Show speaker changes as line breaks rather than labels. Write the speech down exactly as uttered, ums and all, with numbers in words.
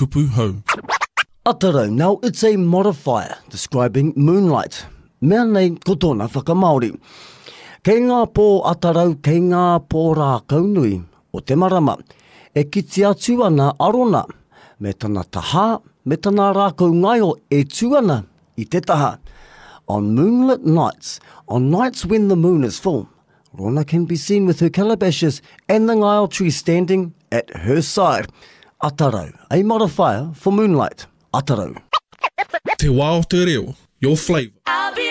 kupu hau.
Atarau, now it's a modifier describing moonlight. Mea nei ko tōna whakamaori. Kei ngā pō atarau, kei ngā pō rā kaunui o te marama, e kiti atu ana arona, me tana taha, me tana rākau ngaio e tuana i te taha. On moonlit nights, on nights when the moon is full, Rona can be seen with her calabashes and the ngaio tree standing at her side. Atarau, a modifier for moonlight. Atarau.
Te wā o te reo, your flavour.